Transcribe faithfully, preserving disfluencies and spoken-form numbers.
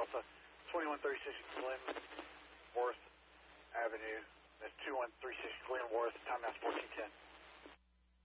Alpha, twenty-one thirty-six Glenworth Avenue. That's two one three six Glenworth, time out fourteen ten.